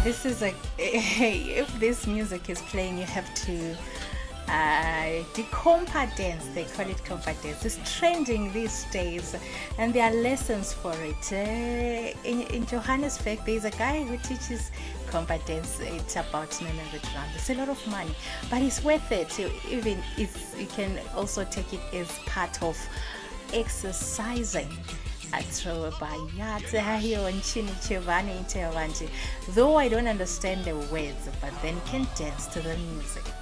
this is like, if this music is playing, you have to the compa dance, they call it compa dance. It's trending these days, and there are lessons for it. In Johannesburg, there's a guy who teaches compa dance. It's about 900 rand. It's a lot of money, but it's worth it. Even if you can also take it as part of exercising. Though I don't understand the words, but then can dance to the music.